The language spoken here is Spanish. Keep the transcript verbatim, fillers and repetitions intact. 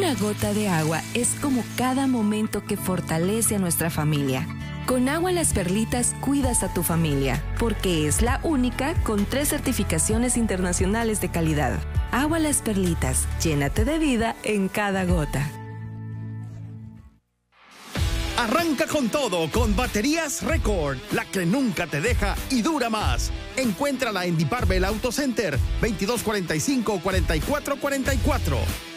Cada gota de agua es como cada momento que fortalece a nuestra familia. Con Agua Las Perlitas cuidas a tu familia, porque es la única con tres certificaciones internacionales de calidad. Agua Las Perlitas, llénate de vida en cada gota. Arranca con todo con Baterías Record, la que nunca te deja y dura más. Encuéntrala en Deep Barbell Auto Center, veintidós cuarenta y cinco, cuarenta y cuatro cuarenta y cuatro.